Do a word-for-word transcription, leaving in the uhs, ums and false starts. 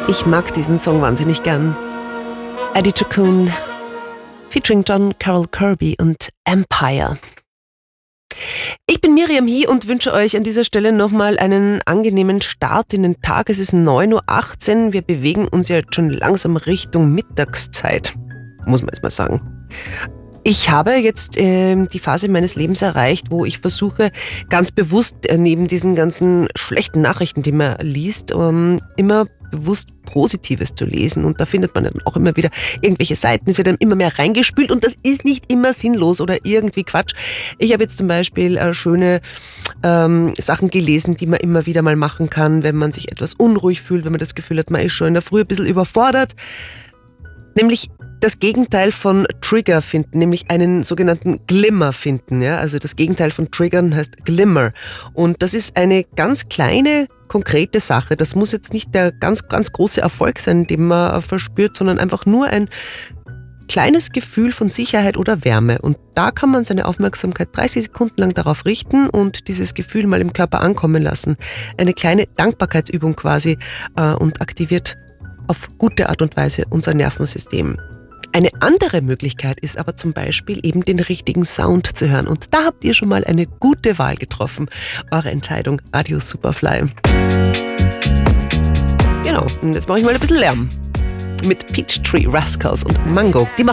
Ich mag diesen Song wahnsinnig gern. Eddie Chacon featuring John Carroll Kirby und Empire. Ich bin Miriam Hie und wünsche euch an dieser Stelle nochmal einen angenehmen Start in den Tag. Es ist neun Uhr achtzehn. Wir bewegen uns ja jetzt schon langsam Richtung Mittagszeit, muss man jetzt mal sagen. Ich habe jetzt äh, die Phase meines Lebens erreicht, wo ich versuche, ganz bewusst äh, neben diesen ganzen schlechten Nachrichten, die man liest, ähm, immer bewusst Positives zu lesen. Und da findet man dann auch immer wieder irgendwelche Seiten, es wird dann immer mehr reingespült und das ist nicht immer sinnlos oder irgendwie Quatsch. Ich habe jetzt zum Beispiel äh, schöne ähm, Sachen gelesen, die man immer wieder mal machen kann, wenn man sich etwas unruhig fühlt, wenn man das Gefühl hat, man ist schon in der Früh ein bisschen überfordert. Nämlich das Gegenteil von Trigger finden, nämlich einen sogenannten Glimmer finden. Ja? Also das Gegenteil von Triggern heißt Glimmer. Und das ist eine ganz kleine, konkrete Sache. Das muss jetzt nicht der ganz, ganz große Erfolg sein, den man verspürt, sondern einfach nur ein kleines Gefühl von Sicherheit oder Wärme. Und da kann man seine Aufmerksamkeit dreißig Sekunden lang darauf richten und dieses Gefühl mal im Körper ankommen lassen. Eine kleine Dankbarkeitsübung quasi äh, und aktiviert auf gute Art und Weise unser Nervensystem. Eine andere Möglichkeit ist aber zum Beispiel eben den richtigen Sound zu hören. Und da habt ihr schon mal eine gute Wahl getroffen. Eure Entscheidung, Radio Superfly. Genau, und jetzt mache ich mal ein bisschen Lärm. Mit Peachtree Rascals und Mango. Die machen